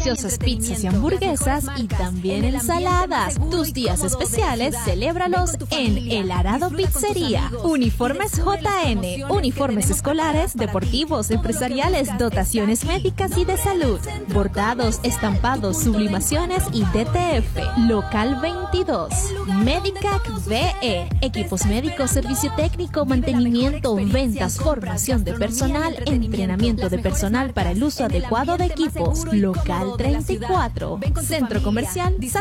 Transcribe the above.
deliciosas pizzas y hamburguesas y también ensaladas. Tus días especiales, celébralos en El Arado Pizzería. Uniformes JN, uniformes escolares, deportivos, empresariales, dotaciones médicas y de salud, bordados, estampados, sublimaciones y DTF. Local 22. Medicac VE, equipos médicos, servicio técnico, mantenimiento, ventas, formación de personal, entrenamiento de personal para el uso adecuado de equipos. Local 34. Centro Comercial